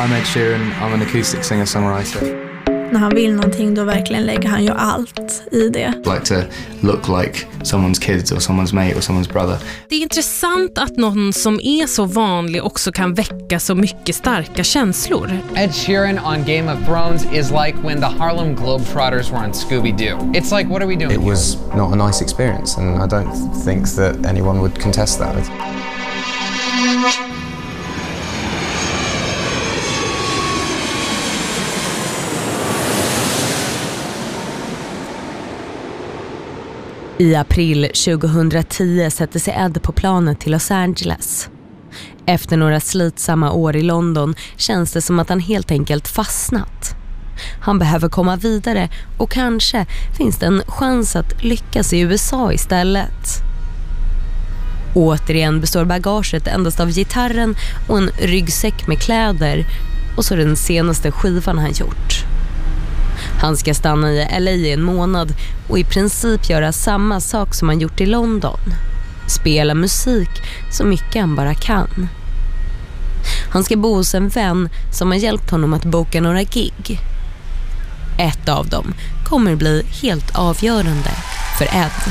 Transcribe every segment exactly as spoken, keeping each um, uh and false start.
I'm Ed Sheeran, I'm an acoustic singer-songwriter. När han vill någonting då verkligen lägger han ju allt i det. Like to look like someone's kids or someone's mate or someone's brother. Det är intressant att någon som är så vanlig också kan väcka så mycket starka känslor. Ed Sheeran on Game of Thrones is like when the Harlem Globetrotters were on Scooby-Doo. It's like, what are we doing? It was not a nice experience, and I don't think that anyone would contest that. I april tjugohundratio sätter sig Ed på planet till Los Angeles. Efter några slitsamma år i London känns det som att han helt enkelt fastnat. Han behöver komma vidare och kanske finns det en chans att lyckas i U S A istället. Återigen består bagaget endast av gitarren och en ryggsäck med kläder och så den senaste skivan han gjort. Han ska stanna i L A i en månad och i princip göra samma sak som han gjort i London. Spela musik så mycket han bara kan. Han ska bo hos en vän som har hjälpt honom att boka några gig. Ett av dem kommer bli helt avgörande för Ed.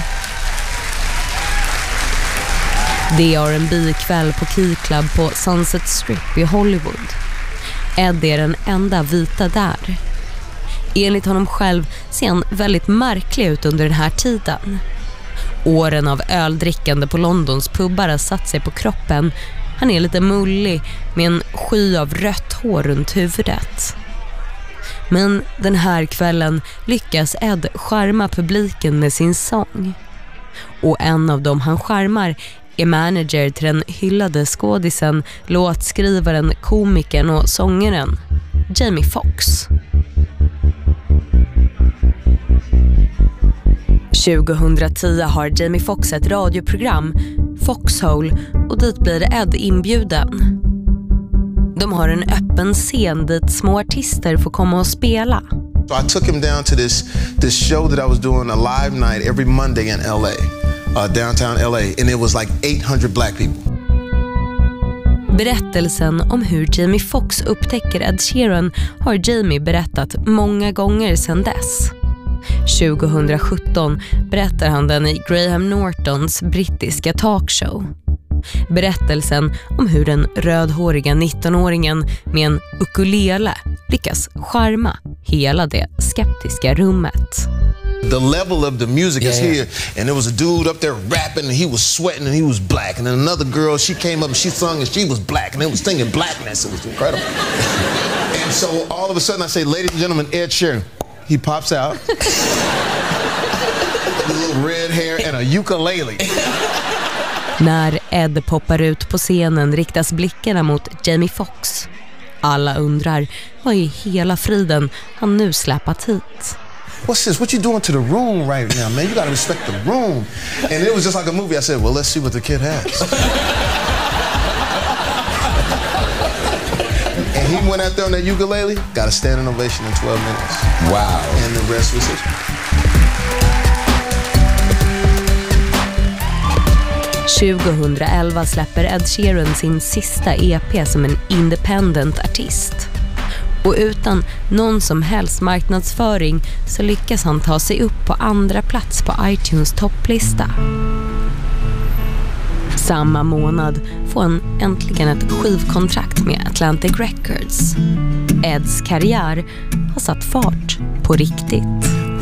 Det är R and B-kväll på Key Club på Sunset Strip i Hollywood. Ed är den enda vita där. Enligt honom själv ser han väldigt märklig ut under den här tiden. Åren av öldrickande på Londons pubbar har satt sig på kroppen. Han är lite mullig med en sky av rött hår runt huvudet. Men den här kvällen lyckas Ed charma publiken med sin sång. Och en av dem han charmar är manager till den hyllade skådisen, låtskrivaren, komikern och sångaren Jamie Foxx. tjugohundratio har Jamie Foxx ett radioprogram, Foxhole, och dit blir Ed inbjuden. De har en öppen scen dit små artister får komma och spela. So I took him down to this this show that I was doing, a live night every Monday in L A, uh, downtown L A, and it was like eight hundred black people. Berättelsen om hur Jamie Foxx upptäcker Ed Sheeran har Jamie berättat många gånger sedan dess. tjugosjutton berättar han den i Graham Nortons brittiska talkshow. Berättelsen om hur den rödhåriga nittonåringen med en ukulele lyckas charma hela det skeptiska rummet. The level of the music yeah. is here, and there was a dude up there rapping, and he was sweating, and he was black. And then another girl, she came up and she sung, and she was black, and they was singing blackness. It was incredible. And so all of a sudden, I say, "Ladies and gentlemen, Ed Sheeran." He pops out, with a little red hair and a ukulele. När Ed poppar ut på scenen riktas blickarna mot Jamie Foxx. Alla undrar vad i hela friden han nu släpat hit. What's this? What you doing to the room right now, man? You gotta respect the room. And it was just like a movie. I said, well, let's see what the kid has. And he went out there on that ukulele, got a standing ovation in twelve minutes. Wow. And the rest was history. tjugohundraelva släpper Ed Sheeran sin sista E P som en independent artist. Och utan någon som helst marknadsföring så lyckas han ta sig upp på andra plats på iTunes topplista. Samma månad får han äntligen ett skivkontrakt med Atlantic Records. Eds karriär har satt fart på riktigt.